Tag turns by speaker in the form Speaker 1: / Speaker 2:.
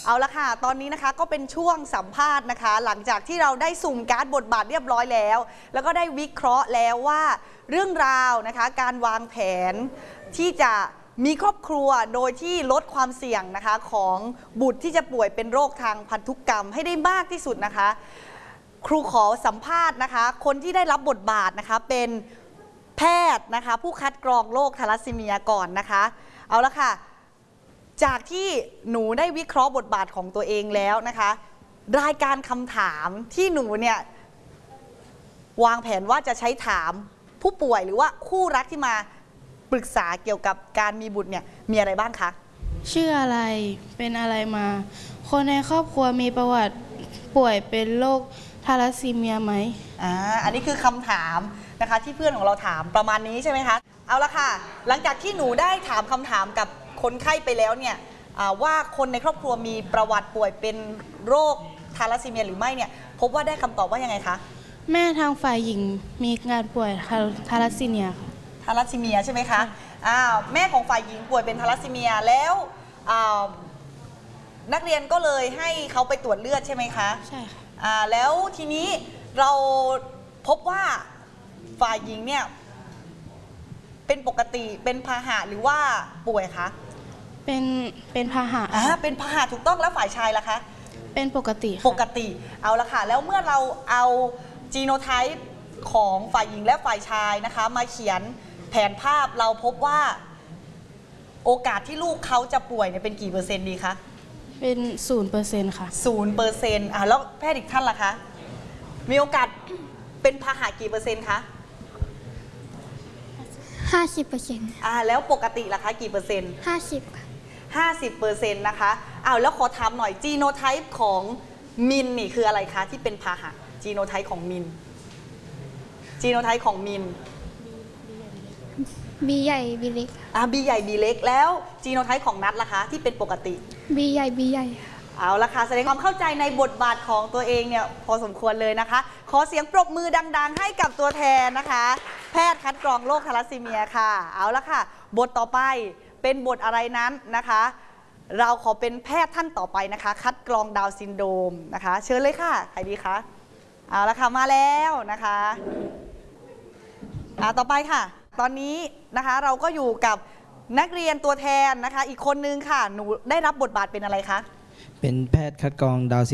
Speaker 1: เอาละค่ะตอนนี้นะคะก็เป็นช่วงสัมภาษณ์นะคะหลังจากที่เราได้สุ่มการ์ดบทบาทเรียบร้อยแล้วก็ได้วิเคราะห์แล้วว่าเรื่องราวนะคะการวางแผนที่จะมีครอบครัวโดยที่ลดความเสี่ยงนะคะของบุตรที่จะป่วยเป็นโรคทางพันธุกรรมให้ได้มากที่สุดนะคะครูขอสัมภาษณ์นะคะคนที่ได้รับบทบาทนะคะเป็นแพทย์นะคะผู้คัดกรองโรคทาลัสซีเมียก่อนนะคะเอาละค่ะจากที่หนูได้วิเคราะห์บทบาทของตัวเองแล้วนะคะรายการคำถามที่หนูเนี่ยวางแผนว่าจะใช้ถามผู้ป่วยหรือว่าคู่รักที่มาปรึกษาเกี่ยวกับการมีบุตรเนี่ยมีอะไรบ้างคะ
Speaker 2: ชื่ออะไรเป็นอะไรมาคนในครอบครัวมีประวัติป่วยเป็นโรคทาลัสซีเมียไหม
Speaker 1: อันนี้คือคำถามนะคะที่เพื่อนของเราถามประมาณนี้ใช่ไหมคะเอาละค่ะหลังจากที่หนูได้ถามคำถามกับคนไข้ไปแล้วเนี่ยว่าคนในครอบครัวมีประวัติป่วยเป็นโรคทาลัสซีเมียหรือไม่เนี่ยพบว่าได้คำตอบว่ายังไงคะ
Speaker 2: แม่ทางฝ่ายหญิงมีการป่วยทาลัสซีเมียค่ะ
Speaker 1: ทาลัสซีเมียใช่ไหมคะแม่ของฝ่ายหญิงป่วยเป็นทาลัสซีเมียแล้วนักเรียนก็เลยให้เขาไปตรวจเลือดใช่ไหมคะ
Speaker 2: ใช่ค่ะ
Speaker 1: แล้วทีนี้เราพบว่าฝ่ายหญิงเนี่ยเป็นปกติเป็นพาหะหรือว่าป่วยคะ
Speaker 2: เป็นพาหะ
Speaker 1: เป็นพาหะถูกต้องแล้วฝ่ายชายล่ะคะ
Speaker 2: เป็นปกติ
Speaker 1: เอาละค่ะแล้วเมื่อเราเอาจีโนไทป์ของฝ่ายหญิงและฝ่ายชายนะคะมาเขียนแผนภาพเราพบว่าโอกาสที่ลูกเขาจะป่วยเนี่ยเป็นกี่เปอร์เซ็นต์ดีคะ
Speaker 2: เป็น 0% ค่ะ
Speaker 1: 0%แล้วแพทย์อีกท่านล่ะคะมีโอกาสเป็นพาหะกี่เปอร์เซ็นต์คะ
Speaker 3: 50%
Speaker 1: แล้วปกติล่ะคะกี่เปอร์เซ็นต์50%นะคะแล้วขอถามหน่อยจีโนไทป์ของมินนี่คืออะไรคะที่เป็นพาหะจีโนไทป์ของมินจีโนไทป์ของมิน
Speaker 3: B ใหญ่ B เล็ก
Speaker 1: B ใหญ่ B เล็กแล้วจีโนไทป์ของนัทล่ะคะที่เป็นปกติ
Speaker 3: B ใหญ่ B ใหญ่
Speaker 1: เอาละค่ะแสดงความเข้าใจในบทบาทของตัวเองเนี่ยพอสมควรเลยนะคะขอเสียงปรบมือดังๆให้กับตัวแทนนะคะแพทย์คัดกรองโรคทาลัสซีเมียค่ะเอาละค่ะบทต่อไปเป็นบทอะไรนั้นนะคะเราขอเป็นแพทย์ท่านต่อไปนะคะคัดกรองดาวน์ซินโดรมนะคะเชิญเลยค่ะใครดีคะเอาละค่ะมาแล้วนะคะต่อไปค่ะตอนนี้นะคะเราก็อยู่กับนักเรียนตัวแทนนะคะอีกคนนึงค่ะหนูได้รับบทบาทเป็นอะไรคะ
Speaker 4: เป็นแพทย์คัดกรองดาวน์